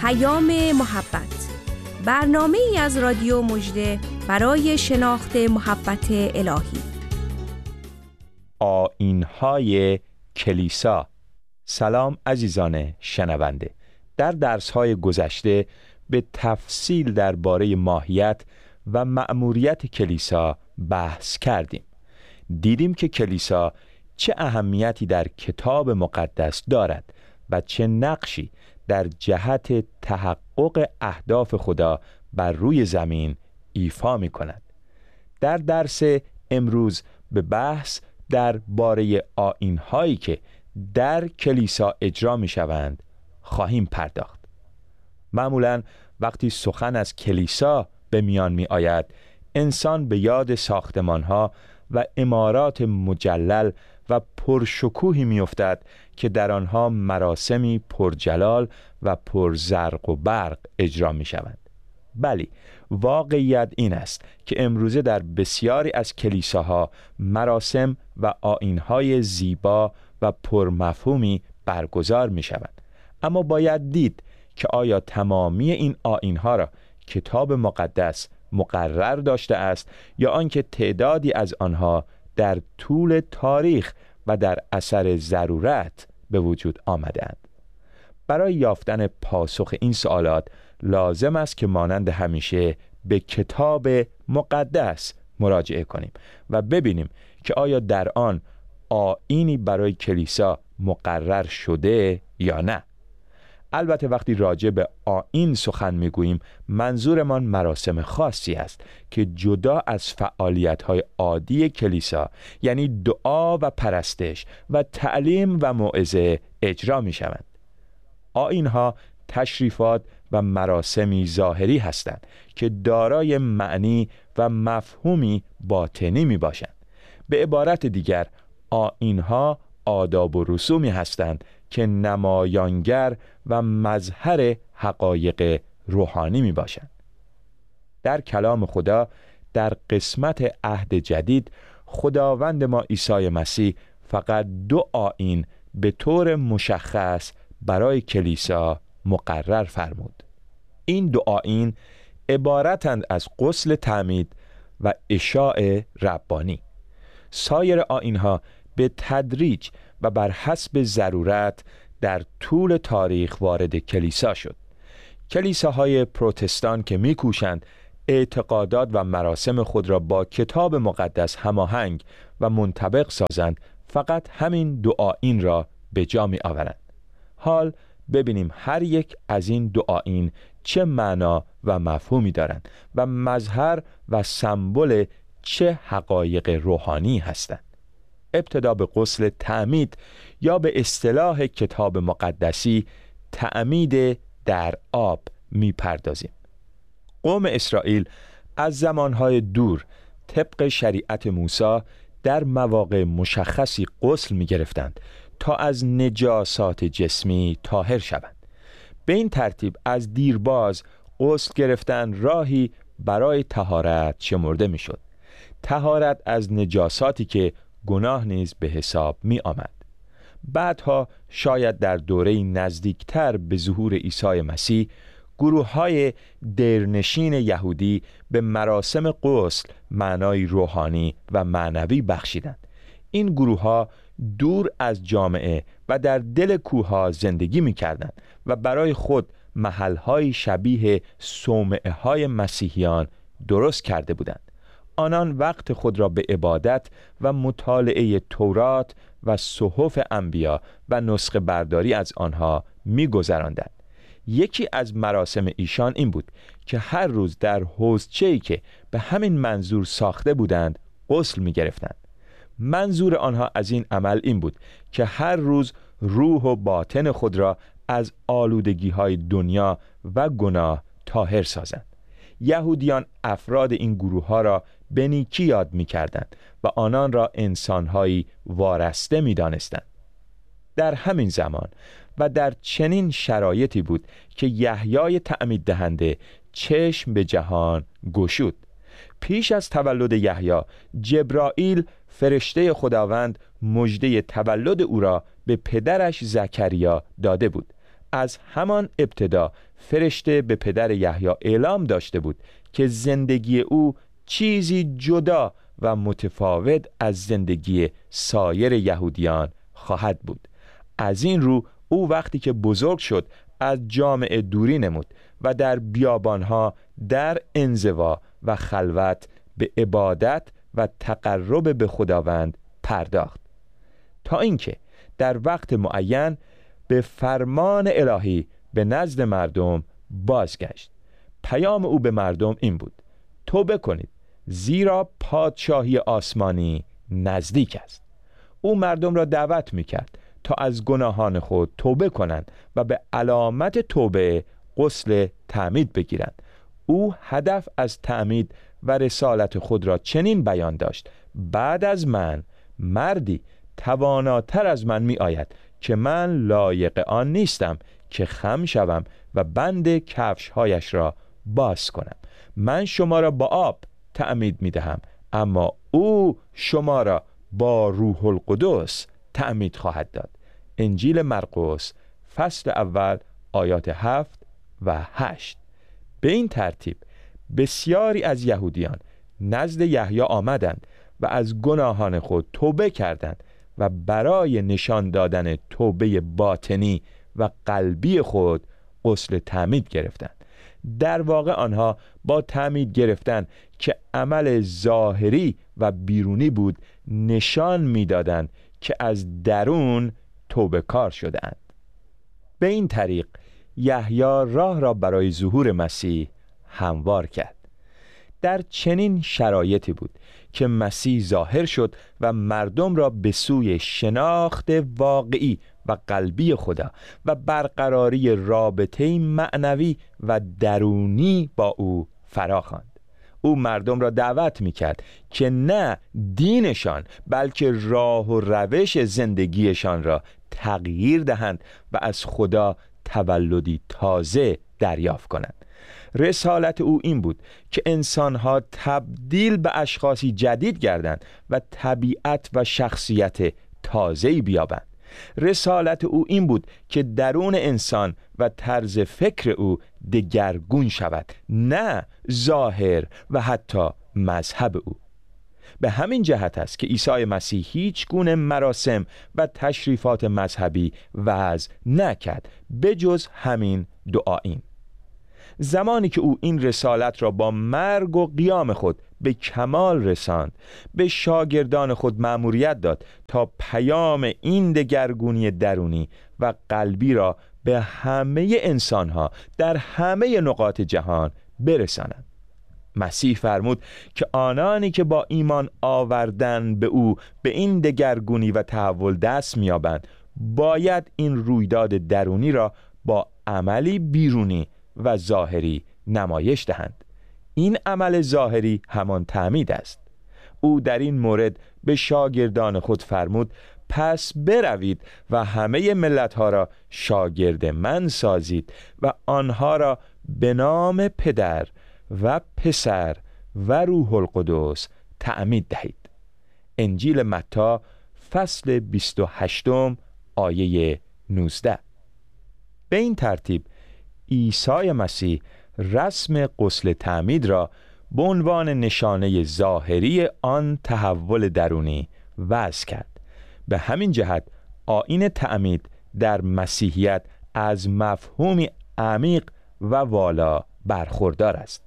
محبت، برنامه‌ای از رادیو مژده برای شناخت محبت الهی. آیین‌های کلیسا. سلام عزیزان شنونده. در درس‌های گذشته به تفصیل درباره ماهیت و مأموریت کلیسا بحث کردیم. دیدیم که کلیسا چه اهمیتی در کتاب مقدس دارد و چه نقشی در جهت تحقق اهداف خدا بر روی زمین ایفا می کند. در درس امروز به بحث درباره آیین‌هایی که در کلیسا اجرا می شوند خواهیم پرداخت. معمولاً وقتی سخن از کلیسا به میان می آید، انسان به یاد ساختمان‌ها و عمارات مجلل و پرشکوهی می افتد که در آنها مراسمی پرجلال و پرزرق و برق اجرا می شوند. بلی، واقعیت این است که امروزه در بسیاری از کلیساها مراسم و آیین‌های زیبا و پرمفهومی برگزار می شوند. اما باید دید که آیا تمامی این آیین‌ها را کتاب مقدس مقرر داشته است یا آنکه تعدادی از آنها در طول تاریخ و در اثر ضرورت به وجود آمدند؟ برای یافتن پاسخ این سوالات لازم است که مانند همیشه به کتاب مقدس مراجعه کنیم و ببینیم که آیا در آن آیینی برای کلیسا مقرر شده یا نه. البته وقتی راجع به آیین سخن میگوییم منظورمان مراسم خاصی است که جدا از فعالیت‌های عادی کلیسا، یعنی دعا و پرستش و تعلیم و موعظه اجرا می‌شوند. آیین‌ها تشریفات و مراسمی ظاهری هستند که دارای معنی و مفهومی باطنی میباشند. به عبارت دیگر آیین‌ها آداب و رسومی هستند که نمایانگر و مظهر حقایق روحانی می باشند. در کلام خدا در قسمت عهد جدید خداوند ما عیسی مسیح فقط 2 آیین به طور مشخص برای کلیسا مقرر فرمود. این 2 آیین عبارتند از غسل تعمید و اشاع ربانی. سایر آیین‌ها به تدریج و بر حسب ضرورت در طول تاریخ وارد کلیسا شد. کلیساهای پروتستان که می‌کوشند اعتقادات و مراسم خود را با کتاب مقدس هماهنگ و منطبق سازند، فقط همین 2 آیین را به جا می‌آورند. حال ببینیم هر یک از این 2 آیین چه معنا و مفهومی دارند و مظهر و سمبل چه حقایق روحانی هستند. ابتدا به غسل تعمید یا به اصطلاح کتاب مقدسی تعمید در آب می‌پردازیم. قوم اسرائیل از زمانهای دور طبق شریعت موسی در مواقع مشخصی غسل می‌گرفتند تا از نجاسات جسمی طاهر شوند. به این ترتیب از دیرباز غسل گرفتن راهی برای طهارت شمرده می‌شد. طهارت از نجاساتی که گناه نیز به حساب می آمد. بعدها شاید در دوره نزدیکتر به ظهور عیسی مسیح گروه‌های دیرنشین یهودی به مراسم غسل معنای روحانی و معنوی بخشیدند. این گروه‌ها دور از جامعه و در دل کوه‌ها زندگی می‌کردند و برای خود محل‌های شبیه صومعه‌های مسیحیان درست کرده بودند. آنان وقت خود را به عبادت و مطالعه تورات و صحف انبیا و نسخه برداری از آنها می‌گذراندند. یکی از مراسم ایشان این بود که هر روز در حوضچه‌ای که به همین منظور ساخته بودند غسل می‌گرفتند. منظور آنها از این عمل این بود که هر روز روح و باطن خود را از آلودگی‌های دنیا و گناه طاهر سازند. یهودیان افراد این گروه‌ها را به نیکی یاد می‌کردند و آنان را انسان‌هایی وارسته می‌دانستند. در همین زمان و در چنین شرایطی بود که یحیای تعمید دهنده چشم به جهان گشود. پیش از تولد یحیی، جبرائیل فرشته خداوند مژده تولد او را به پدرش زکریا داده بود. از همان ابتدا فرشته به پدر یحیی اعلام داشته بود که زندگی او چیزی جدا و متفاوت از زندگی سایر یهودیان خواهد بود. از این رو او وقتی که بزرگ شد از جامعه دوری نمود و در بیابانها در انزوا و خلوت به عبادت و تقرب به خداوند پرداخت، تا اینکه در وقت معین به فرمان الهی به نزد مردم بازگشت. پیام او به مردم این بود: توبه کنید زیرا پادشاهی آسمانی نزدیک است. او مردم را دعوت می‌کرد تا از گناهان خود توبه کنند و به علامت توبه غسل تعمید بگیرند. او هدف از تعمید و رسالت خود را چنین بیان داشت: بعد از من مردی تواناتر از من می آید که من لایق آن نیستم که خم شوم و بند کفش‌هایش را باز کنم. من شما را با آب تعمید می دهم، اما او شما را با روح القدس تعمید خواهد داد. انجیل مرقس فصل اول آیات 7 و 8. به این ترتیب بسیاری از یهودیان نزد یحیی آمدند و از گناهان خود توبه کردند و برای نشان دادن توبه باطنی و قلبی خود غسل تعمید گرفتند. در واقع آنها با تعمید گرفتن که عمل ظاهری و بیرونی بود نشان می‌دادند که از درون توبه کار شده‌اند. به این طریق یحیی راه را برای ظهور مسیح هموار کرد. در چنین شرایطی بود که مسیح ظاهر شد و مردم را به سوی شناخت واقعی و قلبی خدا و برقراری رابطه معنوی و درونی با او فراخواند. او مردم را دعوت می‌کرد که نه دینشان بلکه راه و روش زندگیشان را تغییر دهند و از خدا تولدی تازه دریافت کنند. رسالت او این بود که انسانها تبدیل به اشخاصی جدید گردند و طبیعت و شخصیت تازه‌ای بیابند. رسالت او این بود که درون انسان و طرز فکر او دگرگون شود، نه ظاهر و حتی مذهب او. به همین جهت است که عیسی مسیح هیچ گونه مراسم و تشریفات مذهبی وضع نکرد بجز همین دعایین. زمانی که او این رسالت را با مرگ و قیام خود به کمال رساند، به شاگردان خود مأموریت داد تا پیام این دگرگونی درونی و قلبی را به همه انسانها در همه نقاط جهان برسانند. مسیح فرمود که آنانی که با ایمان آوردن به او به این دگرگونی و تحول دست می‌یابند، باید این رویداد درونی را با عملی بیرونی و ظاهری نمایش دهند. این عمل ظاهری همان تعمید است. او در این مورد به شاگردان خود فرمود: پس بروید و همه ملت‌ها را شاگرد من سازید و آنها را به نام پدر و پسر و روح القدس تعمید دهید. انجیل متی فصل 28 آیه 19. به این ترتیب عیسی مسیح رسم غسل تعمید را به عنوان نشانه ظاهری آن تحول درونی وضع کرد. به همین جهت آیین تعمید در مسیحیت از مفهومی عمیق و والا برخوردار است.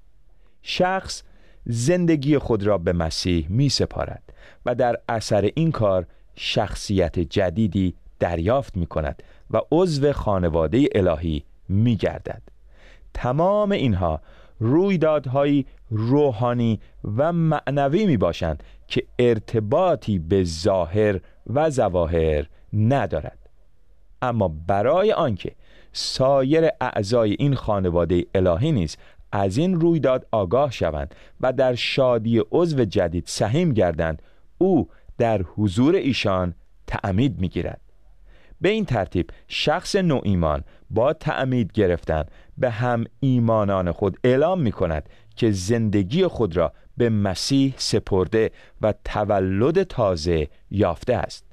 شخص زندگی خود را به مسیح می سپارد و در اثر این کار شخصیت جدیدی دریافت می کند و عضو خانواده الهی می گردد. تمام اینها رویدادهای روحانی و معنوی می باشند که ارتباطی به ظاهر و ظواهر ندارد. اما برای آنکه سایر اعضای این خانواده الهی نیز از این رویداد آگاه شوند و در شادی عضو جدید سهیم گردند، او در حضور ایشان تعمید می گیرد. به این ترتیب شخص نوایمان با تعمید گرفتن به هم ایمانان خود اعلام می کند که زندگی خود را به مسیح سپرده و تولد تازه یافته است.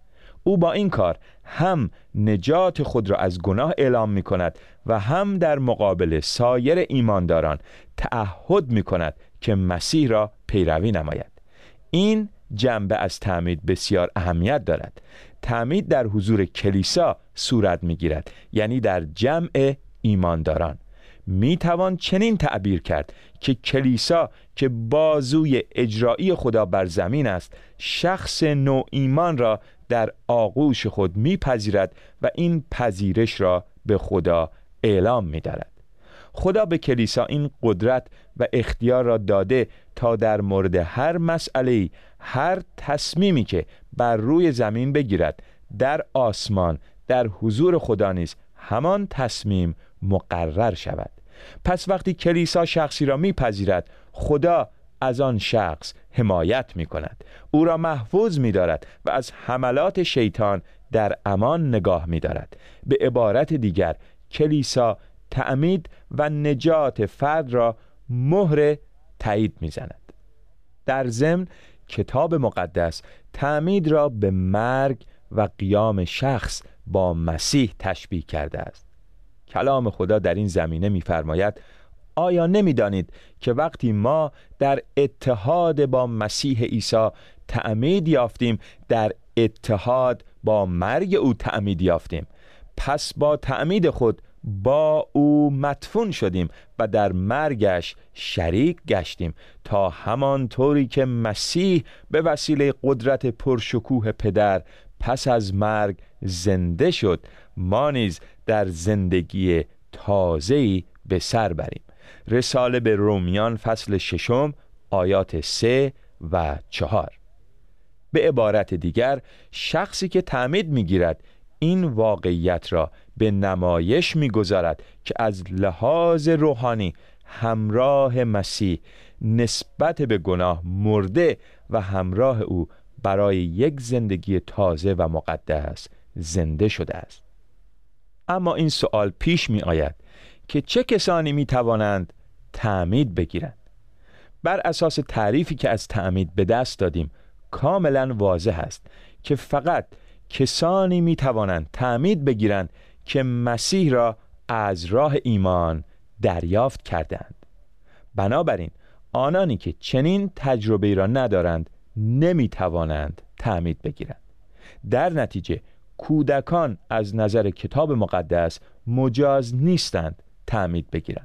او با این کار هم نجات خود را از گناه اعلام می کند و هم در مقابل سایر ایمانداران تعهد می کند که مسیح را پیروی نماید. این جنبه از تعمید بسیار اهمیت دارد. تعمید در حضور کلیسا صورت می گیرد، یعنی در جمع ایمانداران. می توان چنین تعبیر کرد که کلیسا که بازوی اجرایی خدا بر زمین است، شخص نو ایمان را در آغوش خود می پذیرد و این پذیرش را به خدا اعلام می دارد. خدا به کلیسا این قدرت و اختیار را داده تا در مورد هر مسئله، هر تصمیمی که بر روی زمین بگیرد، در آسمان در حضور خدا نیز همان تصمیم مقرر شود. پس وقتی کلیسا شخصی را میپذیرد، خدا از آن شخص حمایت می کند، او را محفوظ می دارد و از حملات شیطان در امان نگاه می دارد. به عبارت دیگر، کلیسا تعمید و نجات فرد را مهر تایید می زند. در ضمن کتاب مقدس تعمید را به مرگ و قیام شخص با مسیح تشبیه کرده است. کلام خدا در این زمینه می‌فرماید: آیا نمی‌دانید که وقتی ما در اتحاد با مسیح عیسی تعمید یافتیم، در اتحاد با مرگ او تعمید یافتیم؟ پس با تعمید خود با او مدفون شدیم و در مرگش شریک گشتیم، تا همانطوری که مسیح به وسیله قدرت پرشکوه پدر پس از مرگ زنده شد، ما نیز در زندگی تازه‌ای به سر بریم. رساله به رومیان فصل 6 آیات 3 و 4. به عبارت دیگر، شخصی که تعمید می‌گیرد این واقعیت را به نمایش می‌گذارد که از لحاظ روحانی همراه مسیح نسبت به گناه مرده و همراه او برای یک زندگی تازه و مقدس زنده شده است. اما این سوال پیش می آید که چه کسانی می توانند تعمید بگیرند؟ بر اساس تعریفی که از تعمید به دست دادیم، کاملا واضح است که فقط کسانی می توانند تعمید بگیرند که مسیح را از راه ایمان دریافت کردند. بنابراین آنانی که چنین تجربه را ندارند نمی توانند تعمید بگیرند. در نتیجه کودکان از نظر کتاب مقدس مجاز نیستند تعمید بگیرند.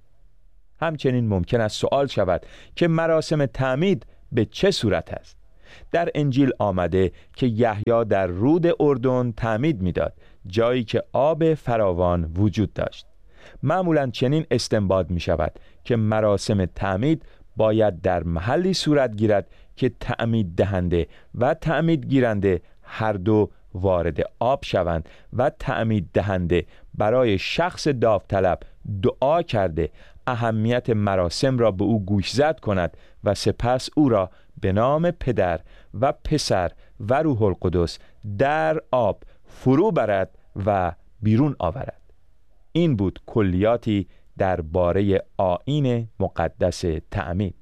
همچنین ممکن است سوال شود که مراسم تعمید به چه صورت است؟ در انجیل آمده که یحیی در رود اردن تعمید میداد، جایی که آب فراوان وجود داشت. معمولاً چنین استنباط می شود که مراسم تعمید باید در محلی صورت گیرد که تعمید دهنده و تعمید گیرنده هر دو وارد آب شوند و تعمید دهنده برای شخص داوطلب دعا کرده اهمیت مراسم را به او گوشزد کند و سپس او را به نام پدر و پسر و روح القدس در آب فرو برد و بیرون آورد. این بود کلیاتی درباره آیین مقدس تعمید.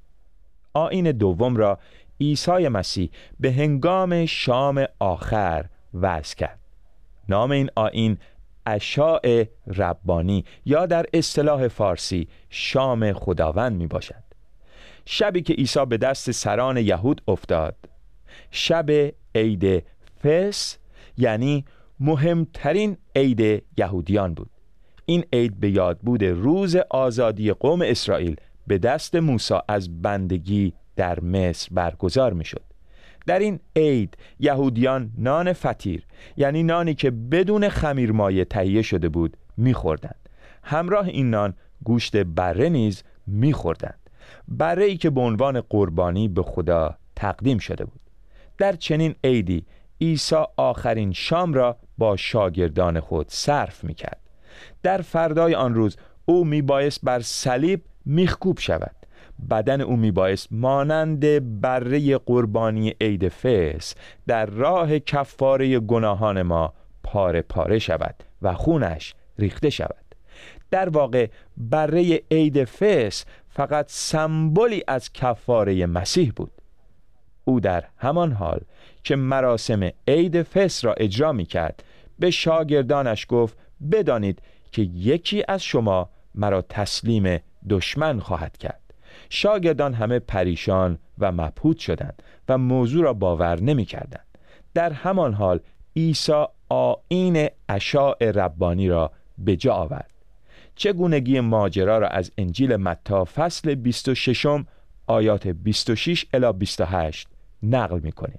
آیین دوم را عیسی مسیح به هنگام شام آخر وضع کرد. نام این آیین عشاء ربانی یا در اصطلاح فارسی شام خداوند می باشد. شبی که عیسی به دست سران یهود افتاد، شب عید فصح، یعنی مهمترین عید یهودیان بود. این عید به یاد بود روز آزادی قوم اسرائیل به دست موسی از بندگی در مصر برگزار می شد. در این عید یهودیان نان فطیر، یعنی نانی که بدون خمیرمایه تهیه شده بود، می خوردند. همراه این نان گوشت بره نیز می خوردند. بره ای که به عنوان قربانی به خدا تقدیم شده بود. در چنین عیدی عیسی آخرین شام را با شاگردان خود صرف می کرد. در فردای آن روز او می بایست بر صلیب میخکوب شود. بدن او می بایست مانند بره قربانی عید فصح در راه کفاره گناهان ما پاره پاره شود و خونش ریخته شود. در واقع بره عید فصح فقط سمبولی از کفاره مسیح بود. او در همان حال که مراسم عید فصح را اجرا می کرد به شاگردانش گفت بدانید که یکی از شما مرا تسلیم دشمن خواهد کرد. شاگردان همه پریشان و مبهوت شدند و موضوع را باور نمی کردند. در همان حال عیسی آیین عشاء ربانی را به جا آورد. چگونگی ماجرا را از انجیل متی فصل 26 آیات 26 الی 28 نقل می کنیم.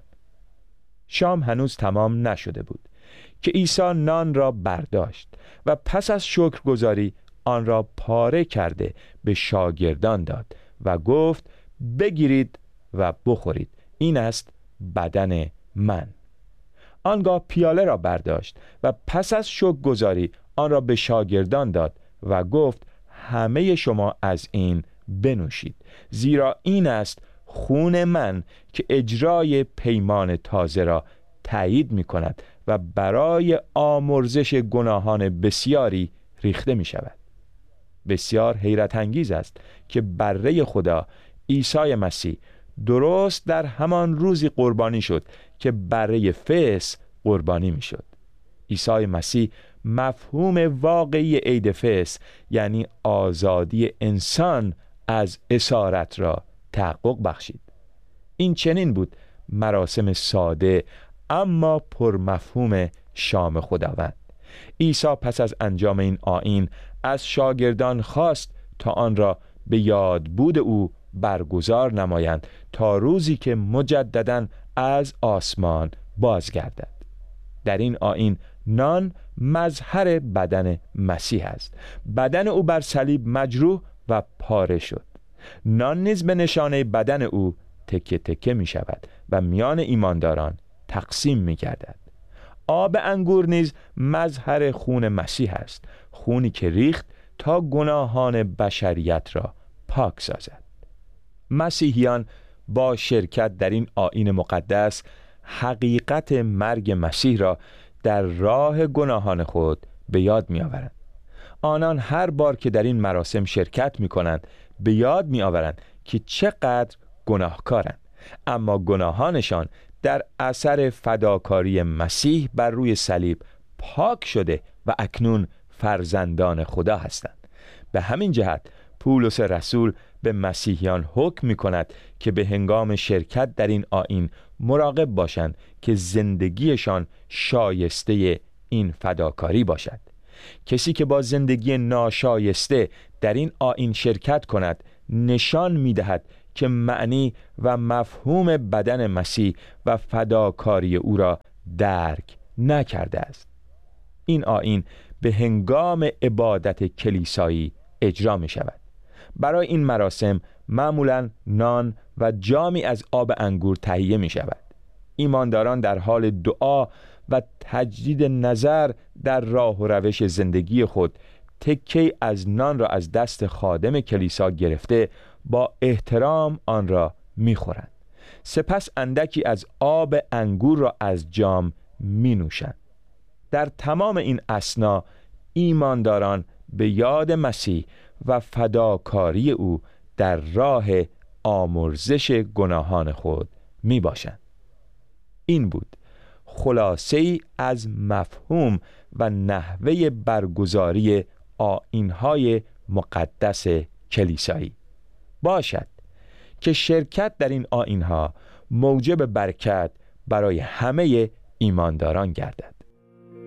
شام هنوز تمام نشده بود که عیسی نان را برداشت و پس از شکرگزاری آن را پاره کرده به شاگردان داد و گفت بگیرید و بخورید، این است بدن من. آنگاه پیاله را برداشت و پس از شکرگزاری آن را به شاگردان داد و گفت همه شما از این بنوشید، زیرا این است خون من که اجرای پیمان تازه را تایید می کند و برای آمرزش گناهان بسیاری ریخته می شود. بسیار حیرت انگیز است که بره خدا عیسی مسیح درست در همان روزی قربانی شد که بره فصح قربانی می شد. عیسی مسیح مفهوم واقعی عید فصح یعنی آزادی انسان از اسارت را تحقق بخشید. این چنین بود مراسم ساده اما پرمفهوم شام خداوند. عیسی پس از انجام این آیین از شاگردان خواست تا آن را به یادبود او برگزار نمایند تا روزی که مجدداً از آسمان بازگردد. در این آیین نان مظهر بدن مسیح است. بدن او بر صلیب مجروح و پاره شد. نان نیز به نشانه بدن او تکه تکه می شود و میان ایمانداران تقسیم می گردد. آب انگور نیز مظهر خون مسیح است، خونی که ریخت تا گناهان بشریت را پاک سازد. مسیحیان با شرکت در این آیین مقدس حقیقت مرگ مسیح را در راه گناهان خود به یاد می آورند. آنان هر بار که در این مراسم شرکت می کنند به یاد می آورند که چقدر گناهکارند، اما گناهانشان در اثر فداکاری مسیح بر روی صلیب پاک شده و اکنون فرزندان خدا هستند. به همین جهت پولس رسول به مسیحیان حکم می کند که به هنگام شرکت در این آیین مراقب باشند که زندگیشان شایسته این فداکاری باشد. کسی که با زندگی ناشایسته در این آیین شرکت کند نشان می دهد که معنی و مفهوم بدن مسیح و فداکاری او را درک نکرده است. این آیین به هنگام عبادت کلیسایی اجرا می شود. برای این مراسم معمولاً نان و جامی از آب انگور تهیه می شود. ایمانداران در حال دعا و تجدید نظر در راه و روش زندگی خود تکه‌ای از نان را از دست خادم کلیسا گرفته با احترام آن را می خورند. سپس اندکی از آب انگور را از جام می نوشند. در تمام این اثنا ایمانداران به یاد مسیح و فداکاری او در راه آمرزش گناهان خود می باشند. این بود خلاصه‌ای از مفهوم و نحوه برگزاری آیین‌های مقدس کلیسایی. باشد که شرکت در این آیین‌ها موجب برکت برای همه ایمانداران گردد.